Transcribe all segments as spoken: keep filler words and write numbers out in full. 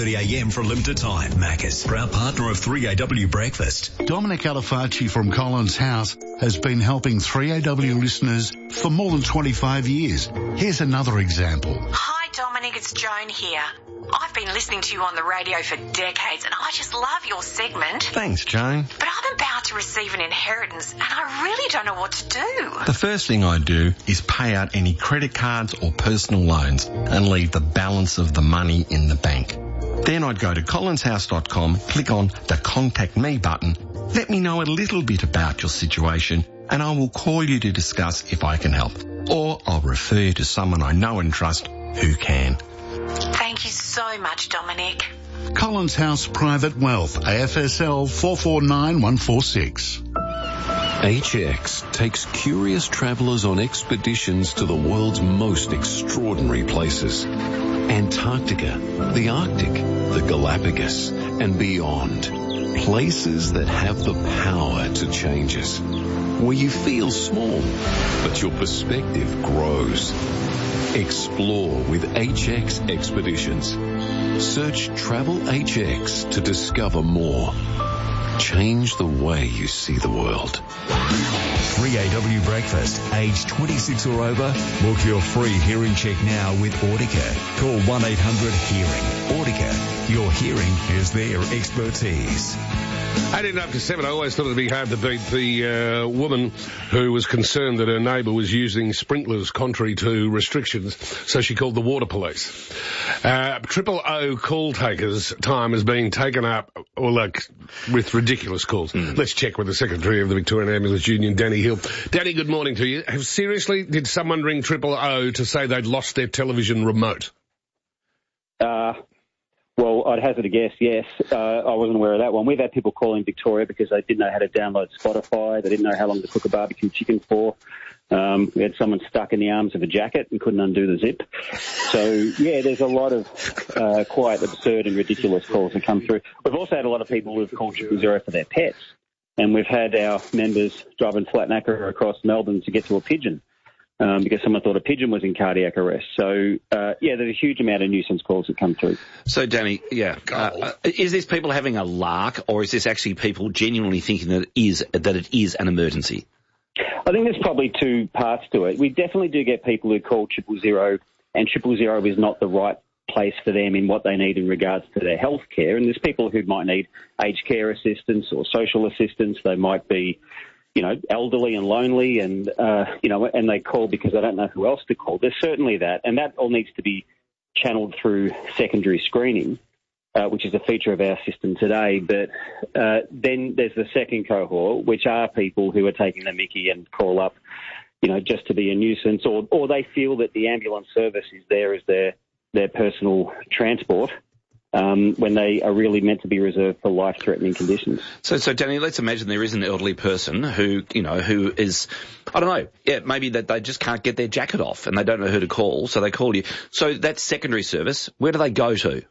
thirty a m for a limited time. Macca's, proud partner of three A W Breakfast. Dominic Alifacci from Collins House has been helping three A W listeners for more than twenty-five years. Here's another example. Hi Dominic, it's Joan here. I've been listening to you on the radio for decades and I just love your segment. Thanks, Joan. But I'm about to receive an inheritance and I really don't know what to do. The first thing I do is pay out any credit cards or personal loans and leave the balance of the money in the bank. Then I'd go to collins house dot com, click on the Contact Me button, let me know a little bit about your situation, and I will call you to discuss if I can help. Or I'll refer you to someone I know and trust who can. Thank you so much, Dominic. Collins House Private Wealth, A F S L four four nine one four six. H X takes curious travellers on expeditions to the world's most extraordinary places. Antarctica, the Arctic, the Galapagos, and beyond. Places that have the power to change us. Where you feel small, but your perspective grows. Explore with H X Expeditions. Search Travel H X to discover more. Change the way you see the world. three A W Breakfast. Age twenty-six or over? Book your free hearing check now with Audica. Call one eight hundred hearing. Audica. Your hearing is their expertise. eighteen after seven, I always thought it'd be hard to beat the uh, woman who was concerned that her neighbour was using sprinklers contrary to restrictions, so she called the water police. Uh, Triple O call takers' time is being taken up, well, like, with ridiculous calls. Mm. Let's check with the Secretary of the Victorian Ambulance Union, Danny Hill. Danny, good morning to you. Have, seriously, did someone ring Triple O to say they'd lost their television remote? Uh... Well, I'd hazard a guess, yes. Uh, I wasn't aware of that one. We've had people calling Victoria because they didn't know how to download Spotify. They didn't know how long to cook a barbecue chicken for. Um, we had someone stuck in the arms of a jacket and couldn't undo the zip. So, yeah, there's a lot of uh, quite absurd and ridiculous calls that come through. We've also had a lot of people who've called triple zero for their pets. And we've had our members driving flat knacker across Melbourne to get to a pigeon. Um, because someone thought a pigeon was in cardiac arrest. So, uh, yeah, there's a huge amount of nuisance calls that come through. So, Danny, yeah, uh, is this people having a lark, or is this actually people genuinely thinking that it is, that it is an emergency? I think there's probably two parts to it. We definitely do get people who call triple zero, and triple zero is not the right place for them in what they need in regards to their health care. And there's people who might need aged care assistance or social assistance. They might be, you know, elderly and lonely and, uh, you know, and they call because they don't know who else to call. There's certainly that, and that all needs to be channeled through secondary screening, uh, which is a feature of our system today. But uh, then there's the second cohort, which are people who are taking the mickey and call up, you know, just to be a nuisance, or, or they feel that the ambulance service is there as their, their personal transport. Um, when they are really meant to be reserved for life-threatening conditions. So, so Danny, let's imagine there is an elderly person who, you know, who is, I don't know, yeah, maybe that they just can't get their jacket off and they don't know who to call, so they call you. So that's secondary service. Where do they go to?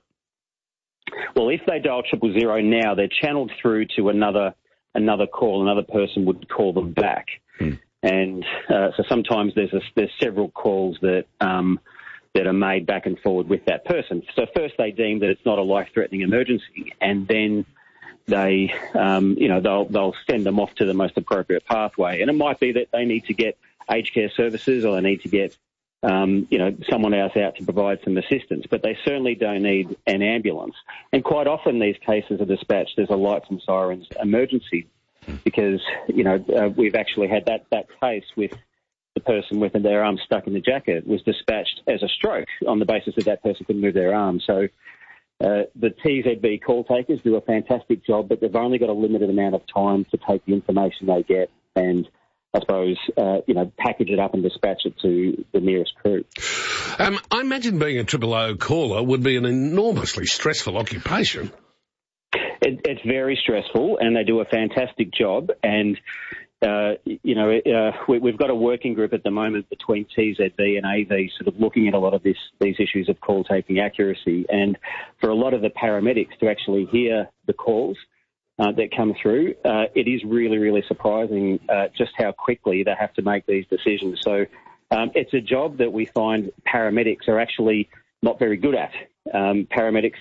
Well, if they dial triple zero now, they're channeled through to another another call. Another person would call them back, hmm. and uh, so sometimes there's a, there's several calls that. Um, that are made back and forward with that person. So first they deem that it's not a life-threatening emergency, and then they, um, you know, they'll they'll send them off to the most appropriate pathway. And it might be that they need to get aged care services, or they need to get, um, you know, someone else out to provide some assistance. But they certainly don't need an ambulance. And quite often these cases are dispatched as a lights and sirens emergency, because, you know, uh, we've actually had that that case with the person with their arm stuck in the jacket was dispatched as a stroke on the basis that that person couldn't move their arm. So uh, the T Z B call takers do a fantastic job, but they've only got a limited amount of time to take the information they get and, I suppose, uh, you know, package it up and dispatch it to the nearest crew. Um, I imagine being a triple O caller would be an enormously stressful occupation. It, it's very stressful, and they do a fantastic job, and Uh, you know, uh, we, we've got a working group at the moment between T Z B and A V sort of looking at a lot of this, these issues of call taking accuracy. And for a lot of the paramedics to actually hear the calls uh, that come through, uh, it is really, really surprising uh, just how quickly they have to make these decisions. So um, it's a job that we find paramedics are actually not very good at. Um, paramedics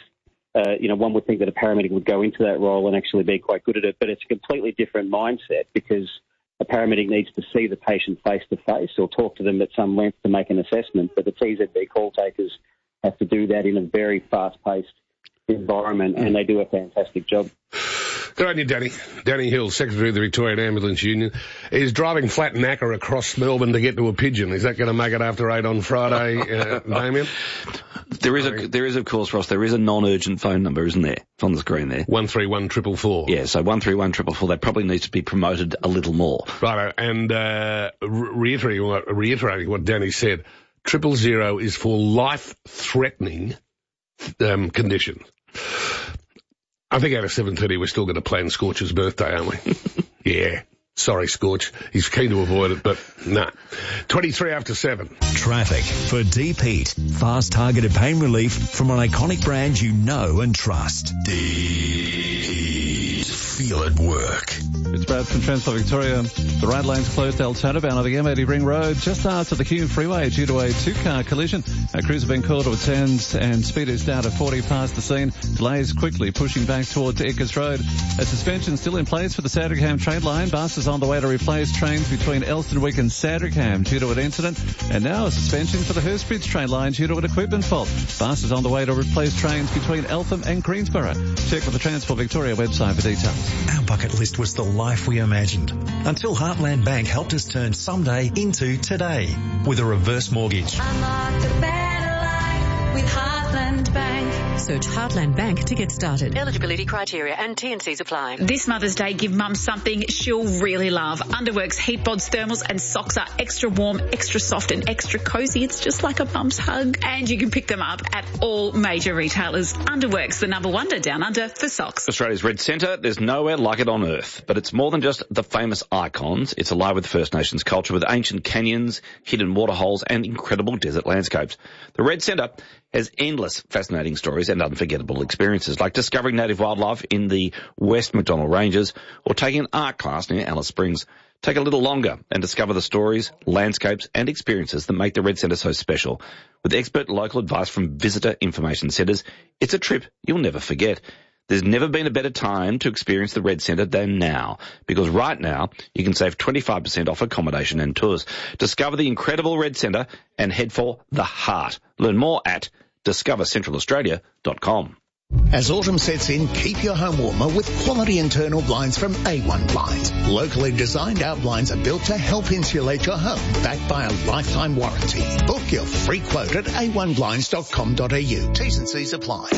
uh, you know, one would think that a paramedic would go into that role and actually be quite good at it, but it's a completely different mindset because a paramedic needs to see the patient face-to-face or talk to them at some length to make an assessment, but the T Z B call takers have to do that in a very fast-paced environment, and they do a fantastic job. Good on you, Danny. Danny Hill, Secretary of the Victorian Ambulance Union, is driving flat knacker across Melbourne to get to a pigeon. Is that going to make it after eight on Friday, uh, Damien? There is, a, there is, of course, Ross, there is a non-urgent phone number, isn't there? It's on the screen there. one three one, four four four. Yeah, so one three one, four four four. That probably needs to be promoted a little more. Right, and uh, reiterating what, reiterating what Danny said, triple zero is for life-threatening um, conditions. I think out of seven thirty we're still going to plan Scorch's birthday, aren't we? Yeah. Sorry, Scorch. He's keen to avoid it, but nah. twenty-three after seven. Traffic for Deep Heat. Fast targeted pain relief from an iconic brand you know and trust. Deep Heat. Feel it work. It's Brad from Transport Victoria. The right lane's closed outbound on the M eighty Ring Road just after the Hume Freeway due to a two-car collision. A cruiser being called to its ends and speed is down to forty past the scene. Delays quickly pushing back towards Ickes Road. A suspension still in place for the Sandringham train line. Buses on the way to replace trains between Elstonwick and Sandringham due to an incident. And now a suspension for the Hurstbridge train line due to an equipment fault. Buses on the way to replace trains between Eltham and Greensboro. Check with the Transport Victoria website for details. Our bucket list was the life we imagined until Heartland Bank helped us turn someday into today with a reverse mortgage. Unlock the better life with Heartland Bank. Search Heartland Bank to get started. Eligibility criteria and T and Cs apply. This Mother's Day, give Mum something she'll really love. Underworks Heat Bods thermals and socks are extra warm, extra soft and extra cozy. It's just like a mum's hug. And you can pick them up at all major retailers. Underworks, the number wonder down under for socks. Australia's Red Centre, there's nowhere like it on earth. But it's more than just the famous icons. It's alive with First Nations culture with ancient canyons, hidden waterholes and incredible desert landscapes. The Red Centre has endless fascinating stories and unforgettable experiences, like discovering native wildlife in the West McDonnell Ranges or taking an art class near Alice Springs. Take a little longer and discover the stories, landscapes and experiences that make the Red Centre so special. With expert local advice from visitor information centres, it's a trip you'll never forget. There's never been a better time to experience the Red Centre than now, because right now you can save twenty-five percent off accommodation and tours. Discover the incredible Red Centre and head for the heart. Learn more at discover central australia dot com. As autumn sets in, keep your home warmer with quality internal blinds from A one Blinds. Locally designed, our blinds are built to help insulate your home, backed by a lifetime warranty. Book your free quote at a one blinds dot com dot a u. T's and C's apply.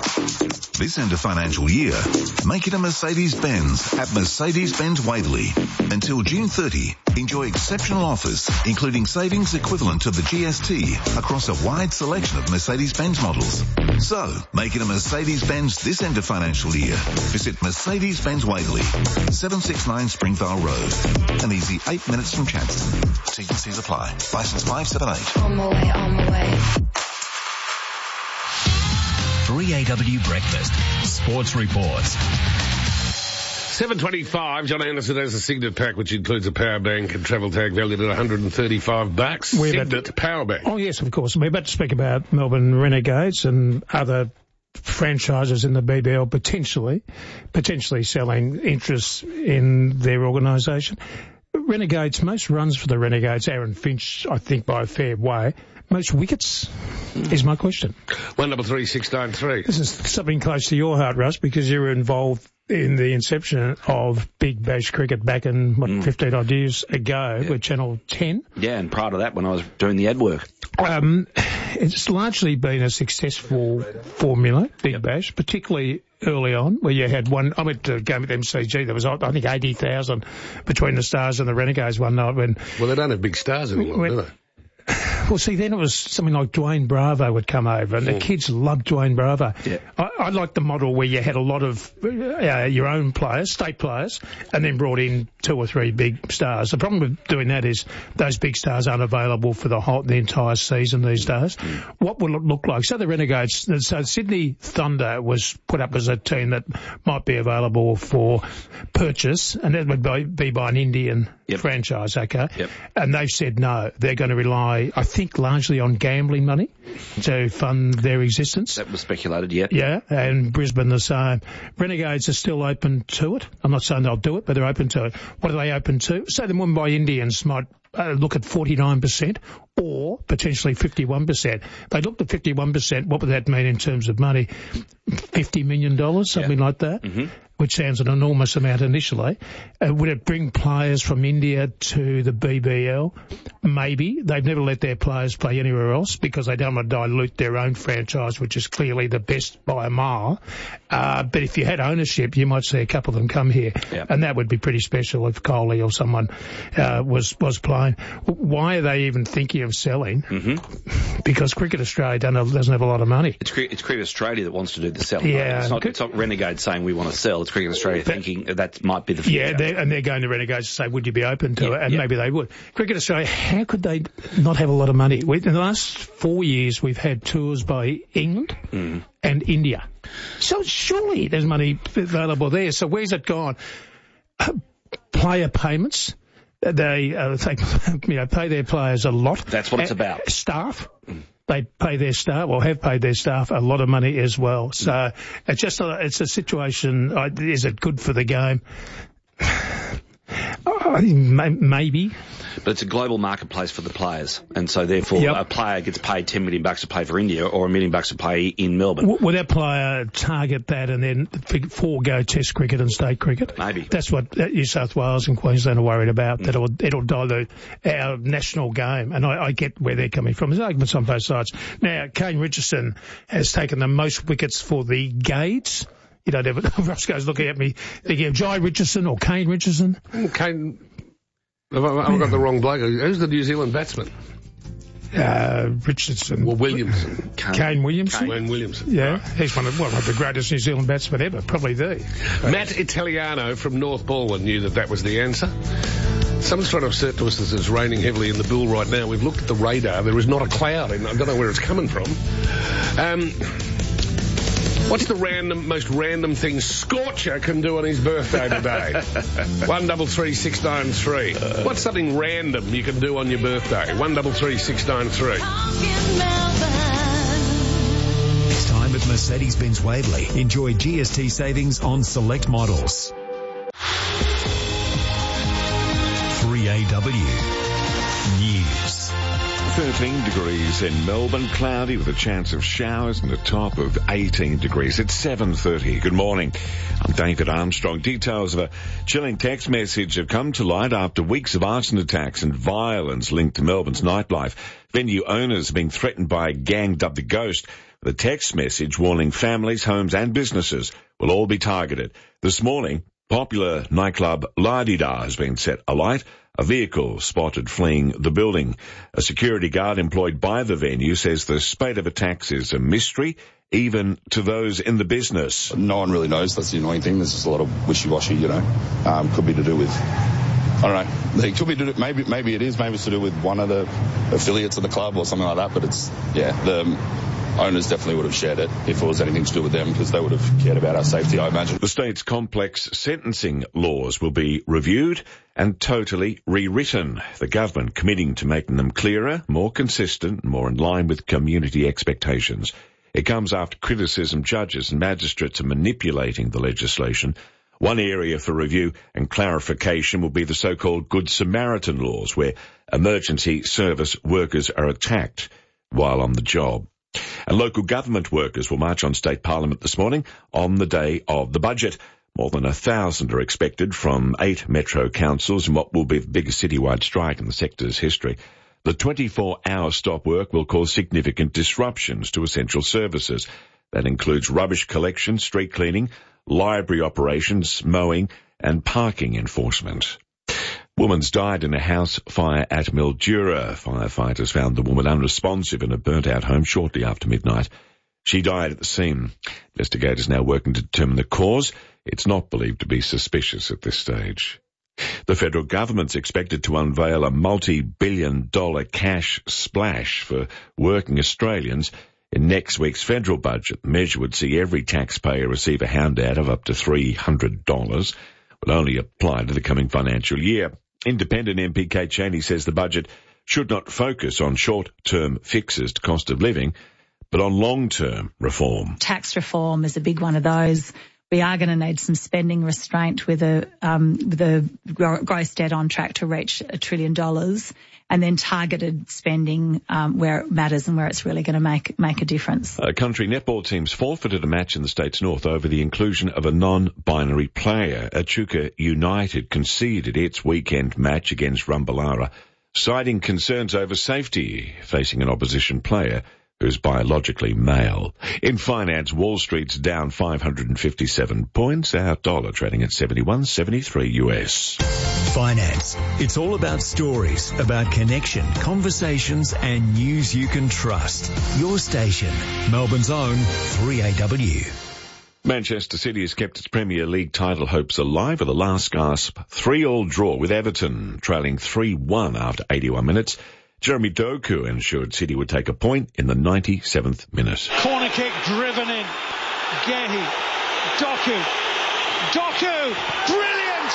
This end of financial year, make it a Mercedes-Benz at Mercedes-Benz Waverley. Until June thirtieth, enjoy exceptional offers, including savings equivalent to the G S T across a wide selection of Mercedes-Benz models. So, make it a Mercedes-Benz this end of financial year. Visit Mercedes-Benz Waverley, seven sixty-nine Springvale Road. An easy eight minutes from Chadstone. T's and C's apply. License five seven eight. On my way, on my way. three A W Breakfast. Sports Reports. seven twenty-five, John Anderson has a Signet pack, which includes a power bank and travel tag valued at one hundred thirty-five bucks. We're Signet to, power bank. Oh, yes, of course. We're about to speak about Melbourne Renegades and other franchises in the B B L potentially, potentially selling interests in their organisation. Renegades, most runs for the Renegades, Aaron Finch, I think, by a fair way. Most wickets is my question. One double three six nine three. This is something close to your heart, Russ, because you were involved in the inception of Big Bash cricket back in, what, mm. fifteen odd years ago yeah. with Channel ten. Yeah, and prior to that when I was doing the ad work. Um, it's largely been a successful formula, Big yep. Bash, particularly early on, where you had one. I went to a game at M C G. There was, I think, eighty thousand between the Stars and the Renegades one night when. Well, they don't have big stars anymore, when, do they? Well, see, then it was something like Dwayne Bravo would come over, and the kids loved Dwayne Bravo. Yeah. I, I liked the model where you had a lot of uh, your own players, state players, and then brought in two or three big stars. The problem with doing that is those big stars aren't available for the whole, the entire season these days. Mm. What will it look like? So the Renegades, so Sydney Thunder was put up as a team that might be available for purchase, and that would be, be by an Indian yep. franchise, okay? Yep. And they've said no. They're going to rely, I think, largely on gambling money to fund their existence. That was speculated, yeah. Yeah, and Brisbane the same. Renegades are still open to it. I'm not saying they'll do it, but they're open to it. What are they open to? Say the Mumbai Indians might uh, look at forty-nine percent or potentially fifty-one percent. They looked at fifty-one percent. What would that mean in terms of money? fifty million dollars, something yeah. like that, mm-hmm. which sounds an enormous amount initially. Uh, would it bring players from India to the B B L? Maybe. They've never let their players play anywhere else because they don't want to dilute their own franchise, which is clearly the best by a mile. Uh, but if you had ownership, you might see a couple of them come here. Yep. And that would be pretty special if Kohli or someone uh, was, was playing. Why are they even thinking of selling? Mm-hmm. Because Cricket Australia don't have, doesn't have a lot of money. It's, it's Cricket Australia that wants to do the selling. Yeah. Right? It's, not, it's not Renegade saying we want to sell. It's Cricket Australia but, thinking that might be the future. Yeah, they're, and they're going to Renegades to say, would you be open to yeah, it? And yeah. maybe they would. Cricket Australia, how could they not have a lot of money? We, in the last four years, we've had tours by England mm. and India. So surely there's money available there. So where's it gone? Uh, player payments. They, uh, they you know, pay their players a lot. That's what it's uh, about. Staff. Mm. They pay their staff, or have paid their staff, a lot of money as well. So mm. it's just a, it's a situation. Uh, is it good for the game? Uh, maybe. But it's a global marketplace for the players, and so therefore yep. a player gets paid ten million bucks to play for India, or a million bucks to play in Melbourne. W- will that player target that and then forego Test cricket and state cricket? Maybe. That's what New South Wales and Queensland are worried about. Mm. That it'll, it'll dilute our national game, and I, I get where they're coming from. There's arguments on both sides. Now, Kane Richardson has taken the most wickets for the Gades. You don't ever, Roscoe's looking at me thinking of Jai Richardson or Kane Richardson. Kane, I've, I've got the wrong bloke. Who's the New Zealand batsman? Uh, Richardson. Well, Williamson. Kane, Kane Williamson. Kane Williamson. Yeah, right. He's one of, one of the greatest New Zealand batsmen ever, probably the. Matt Italiano from North Balwyn knew that that was the answer. Someone's trying to assert to us that it's raining heavily in the Bull right now. We've looked at the radar. There is not a cloud, and I don't know where it's coming from. Um... What's the random, most random thing Scorcher can do on his birthday today? One double three six nine three. What's something random you can do on your birthday? One double three six nine three. It's time at Mercedes-Benz Waverley. Enjoy G S T savings on select models. three A W News. thirteen degrees in Melbourne, cloudy with a chance of showers and a top of eighteen degrees. It's seven thirty. Good morning. I'm David Armstrong. Details of a chilling text message have come to light after weeks of arson attacks and violence linked to Melbourne's nightlife. Venue owners have been threatened by a gang dubbed the Ghost. The text message warning families, homes and businesses will all be targeted. This morning, popular nightclub La Di Da has been set alight. A vehicle spotted fleeing the building. A security guard employed by the venue says the spate of attacks is a mystery, even to those in the business. No one really knows. That's the annoying thing. There's just a lot of wishy-washy, you know. Um, could be to do with, I don't know. It could be to do, maybe maybe it is. Maybe it's to do with one of the affiliates of the club or something like that. But it's, yeah, the owners definitely would have shared it if it was anything to do with them because they would have cared about our safety, I imagine. The state's complex sentencing laws will be reviewed and totally rewritten. The government committing to making them clearer, more consistent, more in line with community expectations. It comes after criticism judges and magistrates are manipulating the legislation. One area for review and clarification will be the so-called Good Samaritan laws, where emergency service workers are attacked while on the job. And local government workers will march on state parliament this morning on the day of the budget. More than a thousand are expected from eight metro councils in what will be the biggest citywide strike in the sector's history. The twenty-four hour stop work will cause significant disruptions to essential services. That includes rubbish collection, street cleaning, library operations, mowing and parking enforcement. Woman's died in a house fire at Mildura. Firefighters found the woman unresponsive in a burnt-out home shortly after midnight. She died at the scene. Investigators now working to determine the cause. It's not believed to be suspicious at this stage. The federal government's expected to unveil a multi-billion dollar cash splash for working Australians in next week's federal budget. The measure would see every taxpayer receive a handout of up to three hundred dollars. Will only apply to the coming financial year. Independent M P Kate Chaney says the budget should not focus on short-term fixes to cost of living, but on long-term reform. Tax reform is a big one of those. We are going to need some spending restraint with a um, with the gross debt on track to reach a trillion dollars, and then targeted spending um, where it matters and where it's really going to make make a difference. Uh, country netball teams forfeited a match in the state's north over the inclusion of a non-binary player. Echuca United conceded its weekend match against Rumballara, citing concerns over safety, facing an opposition player who's biologically male. In finance, Wall Street's down five hundred fifty-seven points, our dollar trading at seventy-one seventy-three U S. Finance. It's all about stories, about connection, conversations and news you can trust. Your station, Melbourne's own three A W. Manchester City has kept its Premier League title hopes alive with a last gasp three-all draw with Everton, trailing three one after eighty-one minutes. Jeremy Doku ensured City would take a point in the ninety-seventh minute. Corner kick driven in. Gehi. Doku. Doku. Brilliant!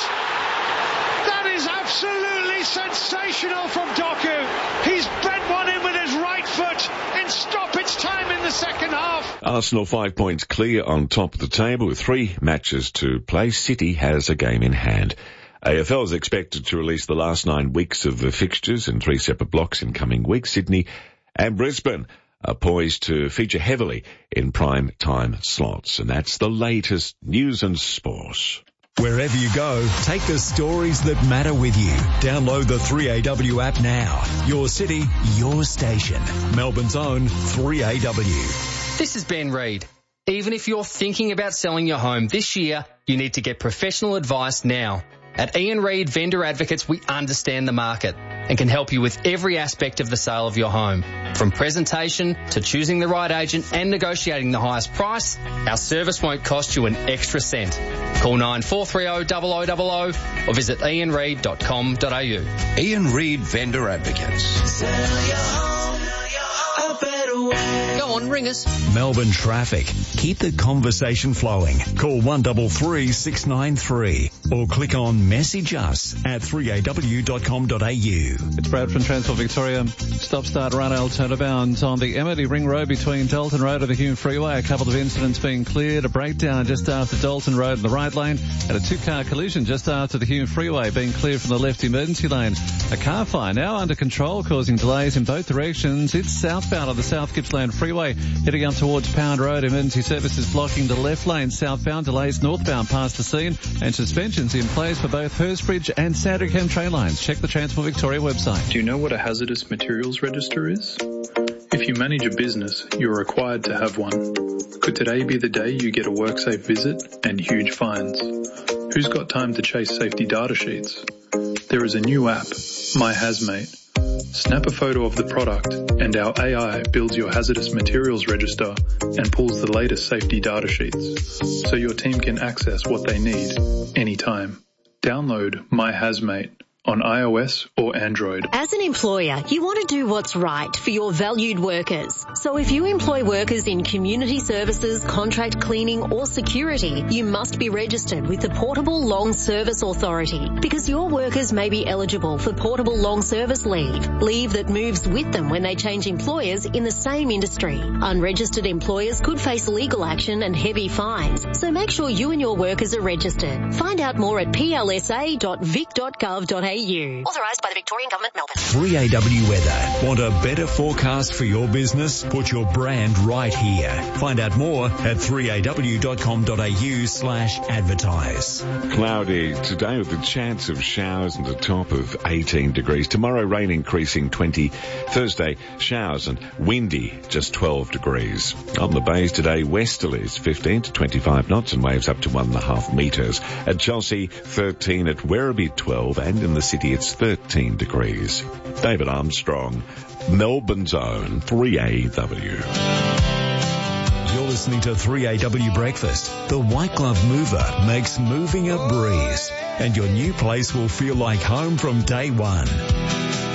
That is absolutely sensational from Doku. He's bent one in with his right foot in stoppage time in the second half. Arsenal five points clear on top of the table with three matches to play. City has a game in hand. A F L is expected to release the last nine weeks of the fixtures in three separate blocks in coming weeks. Sydney and Brisbane are poised to feature heavily in prime time slots. And that's the latest news and sport. Wherever you go, take the stories that matter with you. Download the three A W app now. Your city, your station. Melbourne's own three A W. This is Ben Reid. Even if you're thinking about selling your home this year, you need to get professional advice now. At Ian Reid Vendor Advocates, we understand the market and can help you with every aspect of the sale of your home. From presentation to choosing the right agent and negotiating the highest price, our service won't cost you an extra cent. Call nine four three zero, zero zero zero zero or visit ian reid dot com dot a u. Ian Reid Vendor Advocates. Sell your home a better way. Go on, ring us. Melbourne traffic. Keep the conversation flowing. Call one three three, six nine three or click on message us at three a w dot com dot a u. It's Brad from Transport Victoria. Stop start run out turnabout on the Emmerdale Ring Road between Dalton Road and the Hume Freeway. A couple of incidents being cleared. A breakdown just after Dalton Road in the right lane and a two-car collision just after the Hume Freeway being cleared from the left emergency lane. A car fire now under control causing delays in both directions. It's southbound on the South Gippsland Freeway heading up towards Pound Road. Emergency services blocking the left lane southbound. Delays northbound past the scene and suspensions in place for both Hurstbridge and Sandringham train lines. Check the Transport Victoria website. Do you know what a hazardous materials register is? If you manage a business, you're required to have one. Could today be the day you get a WorkSafe visit and huge fines? Who's got time to chase safety data sheets? There is a new app, My Hazmate. Snap a photo of the product and our A I builds your hazardous materials register and pulls the latest safety data sheets so your team can access what they need anytime. Download My Hazmate on iOS or Android. As an employer, you want to do what's right for your valued workers. So if you employ workers in community services, contract cleaning or security, you must be registered with the Portable Long Service Authority because your workers may be eligible for Portable Long Service Leave, leave that moves with them when they change employers in the same industry. Unregistered employers could face legal action and heavy fines, so make sure you and your workers are registered. Find out more at p l s a dot vic dot gov dot a u. Authorised by the Victorian Government, Melbourne. three A W weather. Want a better forecast for your business? Put your brand right here. Find out more at three a w dot com dot a u slash advertise. Cloudy today with a chance of showers and a top of eighteen degrees. Tomorrow rain increasing twenty. Thursday showers and windy just twelve degrees. On the bays today westerlies fifteen to twenty-five knots and waves up to one and a half metres. At Chelsea thirteen, at Werribee twelve and in the city it's thirteen degrees. David Armstrong, Melbourne's own three A W. You're listening to three A W Breakfast. The White Glove Mover makes moving a breeze, and your new place will feel like home from day one.